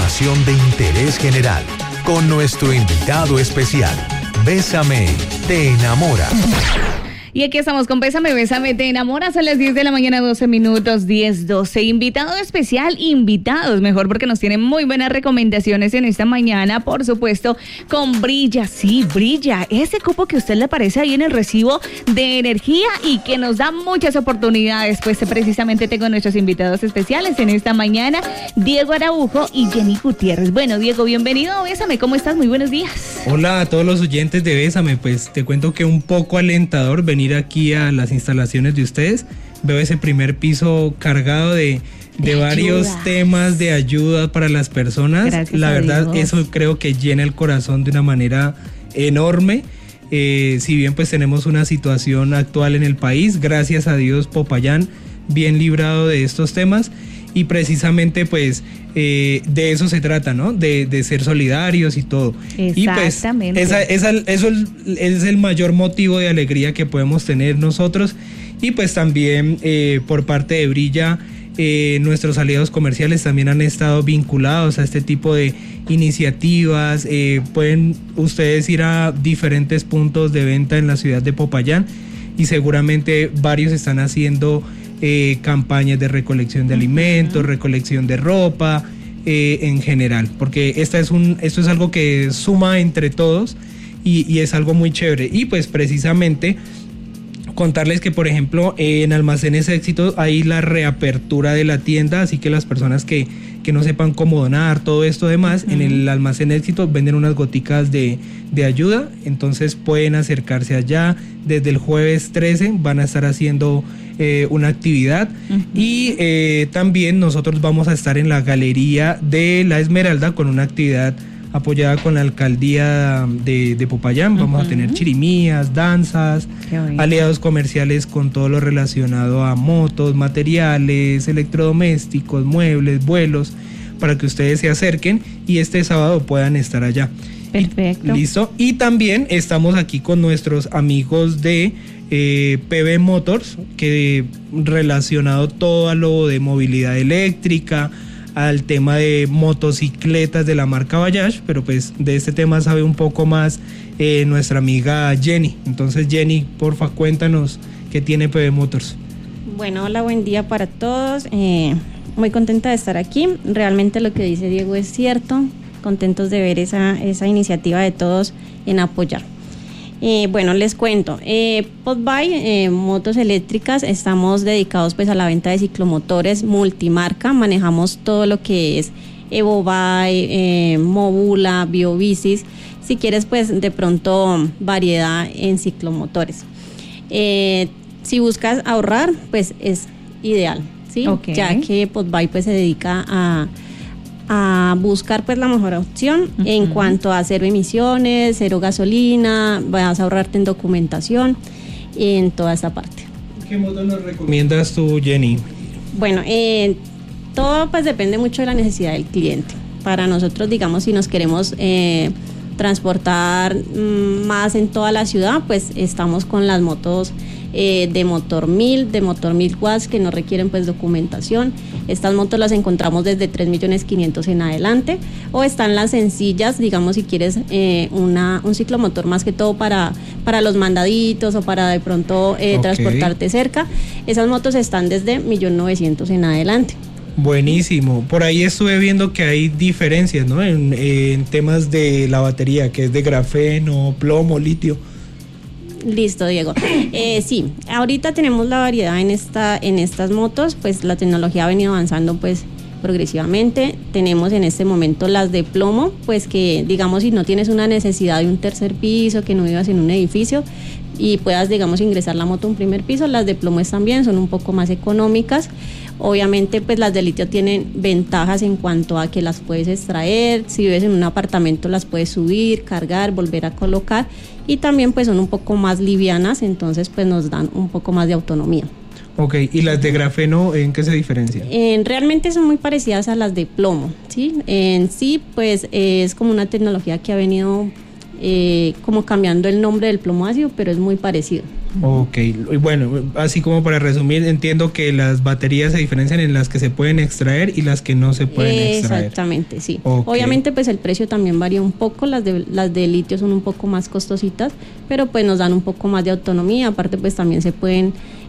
información de interés general con nuestro invitado especial. Bésame, te enamora. Y aquí estamos con Bésame, te enamoras a las 10 de la mañana, 12 minutos, 10:12. Invitado especial, invitados mejor, porque nos tienen muy buenas recomendaciones en esta mañana, por supuesto, con Brilla. Sí, Brilla, ese cupo que a usted le aparece ahí en el recibo de energía y que nos da muchas oportunidades. Pues precisamente tengo nuestros invitados especiales en esta mañana, Diego Araujo y Jenny Gutiérrez. Bueno, Diego, bienvenido a Bésame, ¿cómo estás? Muy buenos días. Hola a todos los oyentes de Bésame, pues te cuento que un poco alentador venir aquí a las instalaciones de ustedes. Veo ese primer piso cargado de varios temas de ayuda para las personas. Gracias, la verdad, Dios. eso creo que llena el corazón de una manera enorme. Si bien pues tenemos una situación actual en el país, gracias a Dios Popayán bien librado de estos temas. Y precisamente pues de eso se trata, ¿no? De ser solidarios y todo. Exactamente. Y pues eso es el mayor motivo de alegría que podemos tener nosotros. Y pues también por parte de Brilla, nuestros aliados comerciales también han estado vinculados a este tipo de iniciativas. Pueden ustedes ir a diferentes puntos de venta en la ciudad de Popayán y seguramente varios están haciendo campañas de recolección de alimentos, recolección de ropa, en general, porque esto es algo que suma entre todos y es algo muy chévere. Y pues precisamente contarles que, por ejemplo, en Almacenes Éxito hay la reapertura de la tienda, así que las personas que no sepan cómo donar, todo esto demás, en el Almacén Éxito venden unas goticas de ayuda, entonces pueden acercarse allá. Desde el jueves 13 van a estar haciendo una actividad y también nosotros vamos a estar en la Galería de la Esmeralda con una actividad apoyada con la alcaldía de Popayán. Vamos a tener chirimías, danzas, aliados comerciales con todo lo relacionado a motos, materiales, electrodomésticos, muebles, vuelos, para que ustedes se acerquen y este sábado puedan estar allá. Perfecto. Listo. Y también estamos aquí con nuestros amigos de PB Motors, que relacionado todo a lo de movilidad eléctrica, al tema de motocicletas de la marca Bayash, pero pues de este tema sabe un poco más nuestra amiga Jenny. Entonces, Jenny, porfa, cuéntanos qué tiene PB Motors. Bueno, hola, buen día para todos. Muy contenta de estar aquí. Realmente lo que dice Diego es cierto. Contentos de ver esa iniciativa de todos en apoyar. Bueno, les cuento. Podbike, motos eléctricas, estamos dedicados pues a la venta de ciclomotores multimarca. Manejamos todo lo que es EvoBike, Mobula, BioBicis. Si quieres pues de pronto variedad en ciclomotores. Si buscas ahorrar, pues es ideal, ¿sí? Okay. Ya que Podbike pues se dedica a buscar pues la mejor opción en cuanto a cero emisiones, cero gasolina, vas a ahorrarte en documentación, en toda esta parte. ¿Qué moto nos recomiendas tú, Jenny? Bueno, todo pues depende mucho de la necesidad del cliente. Para nosotros, digamos, si nos queremos transportar más en toda la ciudad, pues estamos con las motos de motor 1000 watts que no requieren pues documentación. Estas motos las encontramos desde 3.500.000 en adelante, o están las sencillas, digamos, si quieres un ciclomotor más que todo para los mandaditos o para de pronto transportarte cerca. Esas motos están desde 1.900.000 en adelante. Buenísimo. Por ahí estuve viendo que hay diferencias, ¿no? En temas de la batería, que es de grafeno, plomo, litio. Listo, Diego. Sí, ahorita tenemos la variedad en estas motos, pues la tecnología ha venido avanzando pues progresivamente. Tenemos en este momento las de plomo, pues que digamos si no tienes una necesidad de un tercer piso, que no vivas en un edificio y puedas digamos ingresar la moto a un primer piso, las de plomo están bien, son un poco más económicas. Obviamente pues las de litio tienen ventajas en cuanto a que las puedes extraer, si vives en un apartamento las puedes subir, cargar, volver a colocar, y también pues son un poco más livianas, entonces pues nos dan un poco más de autonomía. Ok, ¿y las de grafeno en qué se diferencian? Realmente son muy parecidas a las de plomo, ¿sí? En sí pues es como una tecnología que ha venido como cambiando el nombre del plomo ácido, pero es muy parecido. Ok, y bueno, así como para resumir, entiendo que las baterías se diferencian en las que se pueden extraer y las que no se pueden extraer. Exactamente, sí. Okay. Obviamente pues el precio también varía un poco, las de litio son un poco más costositas, pero pues nos dan un poco más de autonomía, aparte pues también se pueden,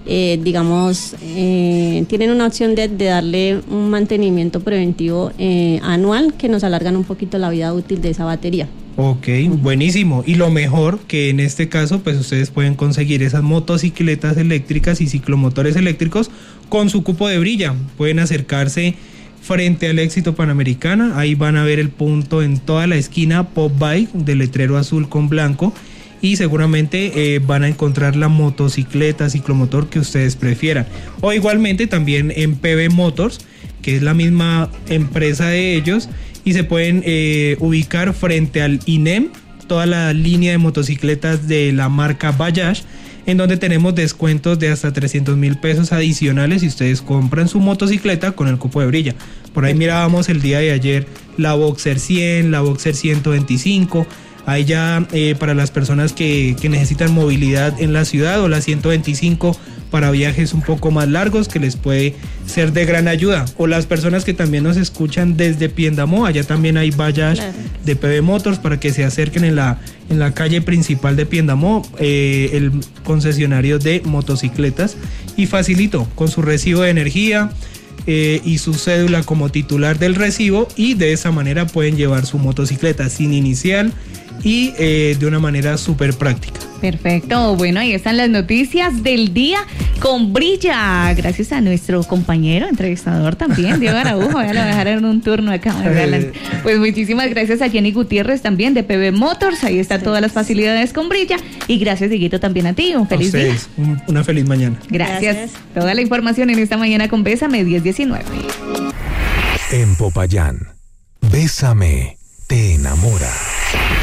tienen una opción de darle un mantenimiento preventivo anual que nos alargan un poquito la vida útil de esa batería. Ok, buenísimo. Y lo mejor que en este caso, pues ustedes pueden conseguir esas motocicletas eléctricas y ciclomotores eléctricos con su cupo de Brilla. Pueden acercarse frente al Éxito Panamericana. Ahí van a ver el punto en toda la esquina Pop Bike de letrero azul con blanco. Y seguramente van a encontrar la motocicleta, ciclomotor que ustedes prefieran. O igualmente también en PB Motors, que es la misma empresa de ellos, y se pueden ubicar frente al INEM, toda la línea de motocicletas de la marca Bajaj, en donde tenemos descuentos de hasta 300,000 pesos adicionales si ustedes compran su motocicleta con el cupo de Brilla. Por ahí mirábamos el día de ayer la Boxer 100, la Boxer 125, ahí ya para las personas que necesitan movilidad en la ciudad, o la 125 para viajes un poco más largos, que les puede ser de gran ayuda. O las personas que también nos escuchan desde Piendamó, allá también hay Bajaj de PB Motors para que se acerquen en la calle principal de Piendamó, el concesionario de motocicletas, y facilito con su recibo de energía y su cédula como titular del recibo, y de esa manera pueden llevar su motocicleta sin inicial y de una manera súper práctica. Perfecto, bueno, ahí están las noticias del día con Brilla, gracias a nuestro compañero entrevistador también, Diego Araujo. Ya lo dejaron en un turno acá. Pues muchísimas gracias a Jenny Gutiérrez también de PB Motors, ahí están todas las facilidades con Brilla, y gracias, Dieguito, también a ti, un feliz día. Una feliz mañana. Gracias. Toda la información en esta mañana con Bésame 1019. En Popayán, Bésame te enamora.